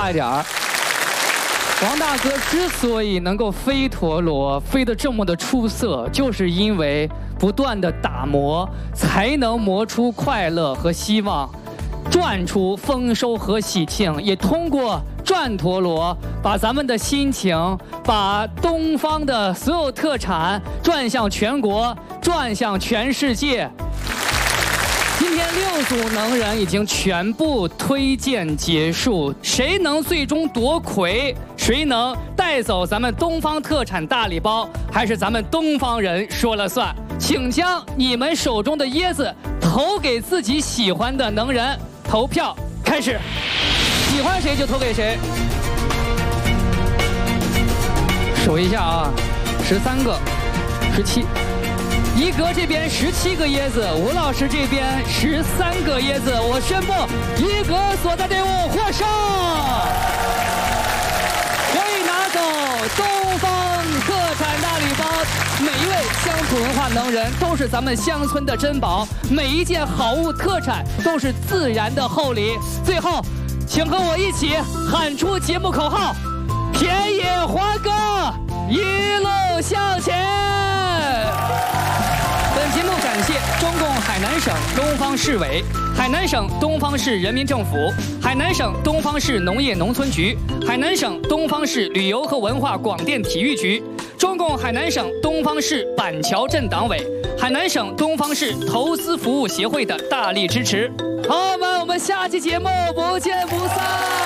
差一点儿。王大哥之所以能够飞陀螺飞得这么的出色，就是因为不断的打磨，才能磨出快乐和希望，转出丰收和喜庆。也通过转陀螺，把咱们的心情，把东方的所有特产转向全国，转向全世界。今天6组能人已经全部推荐结束，谁能最终夺魁，谁能带走咱们东方特产大礼包，还是咱们东方人说了算。请将你们手中的椰子投给自己喜欢的能人，投票开始，喜欢谁就投给谁。数一下啊，13个，17。一格这边17个椰子，吴老师这边13个椰子。我宣布，一格所在队伍获胜，可以拿走东方特产大礼包。每一位乡土文化能人都是咱们乡村的珍宝，每一件好物特产都是自然的厚礼。最后，请和我一起喊出节目口号：田野欢歌，一路向前。本节目感谢中共海南省东方市委、海南省东方市人民政府、海南省东方市农业农村局、海南省东方市旅游和文化广电体育局、中共海南省东方市板桥镇党委、海南省东方市投资服务协会的大力支持。好，我们下期节目不见不散。